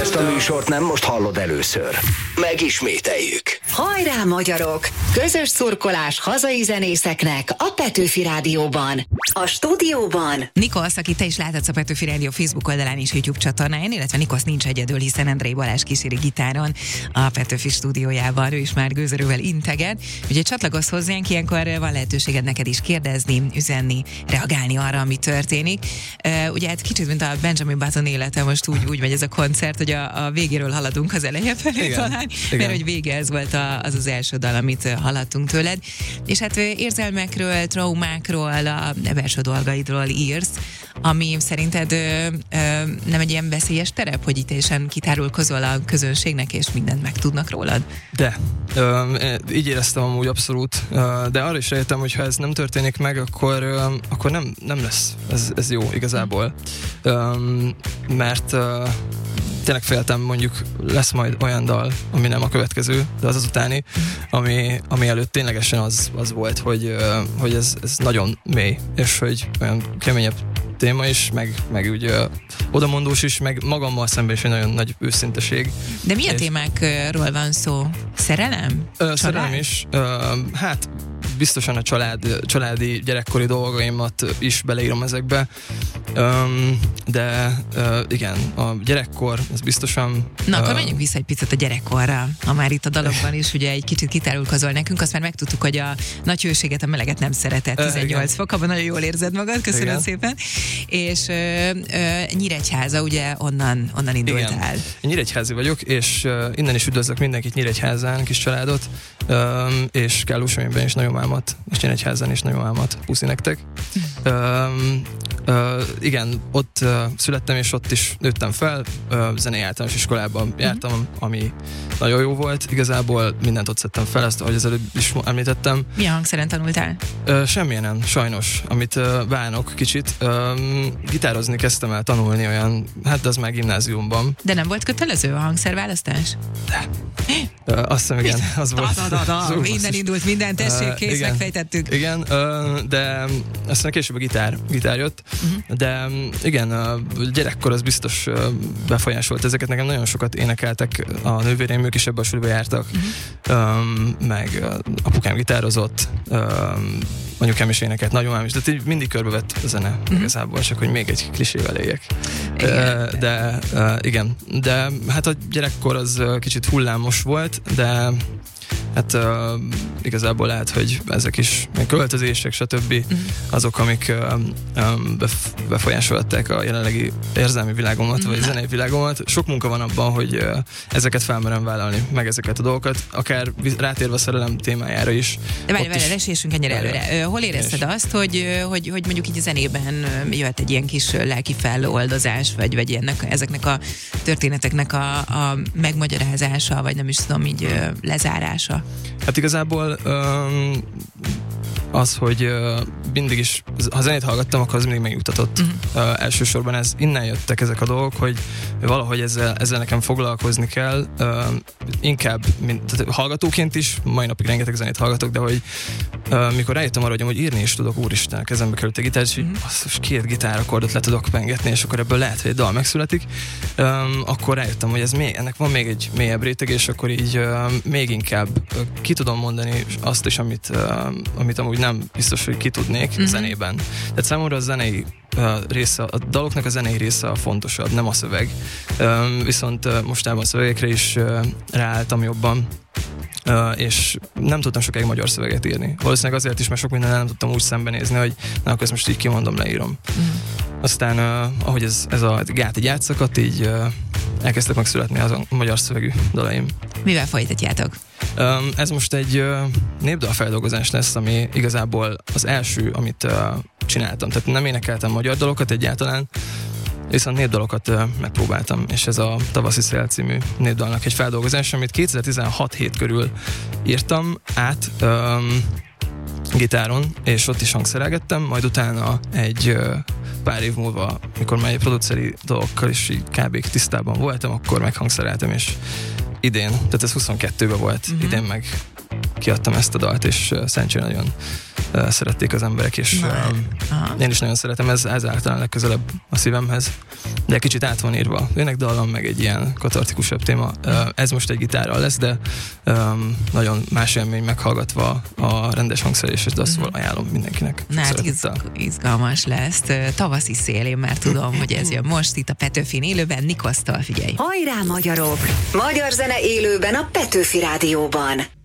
Ezt a műsort nem most hallod először. Megismételjük. Hajrá, magyarok! Közös szurkolás hazai zenészeknek a Petőfi Rádióban. A stúdióban Nikosz, aki te is láthatsz a Petőfi Rádió Facebook oldalán és YouTube csatornáján, illetve Nikosz nincs egyedül, hiszen Endrei Balázs kíséri gitáron a Petőfi stúdiójában, ő is már gőzerővel integet. Úgyhogy csatlakozz hozzánk, ilyenkor van lehetőséged neked is kérdezni, üzenni, reagálni arra, ami történik. Ugye hát kicsit, mint a Benjamin Button élete, most úgy megy ez a koncert, hogy a végéről haladunk az eleje felé talán, mert hogy vége ez volt az első dal, amit hallottunk tőled. És hát érzelmekről, traumákról, a belső dolgaidról írsz, ami szerinted nem egy ilyen veszélyes terep, hogy itt teljesen kitárulkozol a közönségnek, és mindent megtudnak rólad? De, így éreztem amúgy abszolút, de arra is rájöttem, hogy ha ez nem történik meg, akkor nem lesz ez jó igazából. Mert tényleg féltem, mondjuk lesz majd olyan dal, ami nem a következő, de az utáni, ami előtt ténylegesen az volt, hogy ez nagyon mély, és hogy olyan keményebb téma is, meg úgy odamondós is, meg magammal szemben is egy nagyon nagy őszinteség. De milyen témákról van szó? Szerelem? Szerelem is. Hát biztosan a családi gyerekkori dolgaimat is beleírom ezekbe. De igen, a gyerekkor, ez biztosan... Na, akkor menjünk vissza egy picit a gyerekkorra, ha már itt a dalokban is ugye egy kicsit kitárulkozol nekünk, azt már megtudtuk, hogy a nagy hőséget, a meleget nem szeretett, 18 fok, abban nagyon jól érzed magad, köszönöm szépen. És Nyíregyháza, ugye onnan indultál. Én nyíregyházi vagyok, és innen is üdvözlök mindenkit Nyíregyházán, kis családot, és Kállósomében is nagyomámat, és Nyíregyházán is nagyomámat, puszi nektek. Igen, ott születtem, és ott is nőttem fel, zenei általános iskolában jártam, ami nagyon jó volt, igazából mindent ott szedtem fel, ezt ahogy az előbb is említettem. Milyen hangszeren tanultál? Semmilyen nem, sajnos, amit bánok kicsit. Gitározni kezdtem el tanulni olyan, hát az már gimnáziumban. De nem volt kötelező a hangszerválasztás? De. Azt hiszem, igen, az volt. Minden indult, minden, tessék, kész, megfejtettük. Igen, de aztán később a gitár jött, de igen, a gyerekkor az biztos befolyásolt ezeket. Nekem nagyon sokat énekeltek a nővéreim, ők is ebbe a suliba jártak, meg apukám gitározott, anyukám is énekelt, nagyomám is, de mindig körbevett a zene igazából, csak hogy még egy klisével éljek. De igen, de hát a gyerekkor az kicsit hullámos volt, de hát igazából lehet, hogy ezek is költözések, stb. Azok, amik befolyásolták a jelenlegi érzelmi világomat, vagy zenei világomat. Sok munka van abban, hogy ezeket felmerem vállalni, meg ezeket a dolgokat, akár rátérve a szerelem témájára is. De várj, esésünk ennyire előre. Hol érezted azt, hogy mondjuk így a zenében jöhet egy ilyen kis lelki feloldozás, vagy ezeknek a történeteknek a megmagyarázása, vagy nem is tudom, így lezárása? Hát igazából az, hogy mindig is, ha zenét hallgattam, akkor az mindig megnyugtatott. Elsősorban innen jöttek ezek a dolgok, hogy valahogy ezzel nekem foglalkozni kell. Inkább, tehát hallgatóként is, mai napig rengeteg zenét hallgatok, de hogy mikor rájöttem arra, hogy írni is tudok, úristen, kezembe került a gitár, és most 2 gitárakordot le tudok pengetni, és akkor ebből lehet, hogy egy dal megszületik, akkor rájöttem, hogy ennek van még egy mélyebb réteg, és akkor így még inkább ki tudom mondani azt is, amit amúgy nem biztos, hogy ki tudnék zenében. Tehát számomra a zenei része, a daloknak a zenei része a fontosabb, nem a szöveg. Viszont mostában a szövegekre is ráálltam jobban, és nem tudtam sokáig magyar szöveget írni. Valószínűleg azért is, mert sok mindennel nem tudtam úgy szembenézni, hogy na, akkor ezt most így kimondom, leírom. Aztán, ahogy ez a gát így átszakadt, így elkezdtek megszületni az a magyar szövegű dalaim. Mivel folytatjátok? Ez most egy népdalfeldolgozás lesz, ami igazából az első, amit csináltam. Tehát nem énekeltem magyar dalokat egyáltalán, viszont népdalokat megpróbáltam, és ez a Tavaszi Szél című népdalnak egy feldolgozás, amit 2016 hét körül írtam át gitáron, és ott is hangszerelgettem, majd utána egy pár év múlva, mikor már egy produceri dolgokkal is így kb. Tisztában voltam, akkor meghangszereltem, és idén, tehát ez 22-ben volt, idén meg kiadtam ezt a dalt, és szerencsére nagyon szerették az emberek, és én is nagyon szeretem, ez általán legközelebb a szívemhez, de kicsit át van írva. Tényleg dallam, meg egy ilyen katartikusabb téma. Ez most egy gitárral lesz, de nagyon más élmény meghallgatva a rendes hangszerelést, de azt ajánlom mindenkinek. Hát izgalmas lesz. Tavaszi szél, én már tudom, hogy ez jön most itt a Petőfin élőben. Nikosztal, figyelj! Hajrá, magyarok! Magyar zene élőben a Petőfi Rádióban.